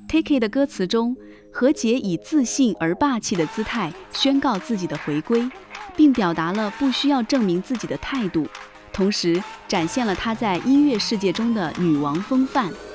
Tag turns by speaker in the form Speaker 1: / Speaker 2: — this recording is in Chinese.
Speaker 1: Take It 的歌词中，何洁以自信而霸气的姿态宣告自己的回归，并表达了不需要证明自己的态度，同时展现了她在音乐世界中的女王风范。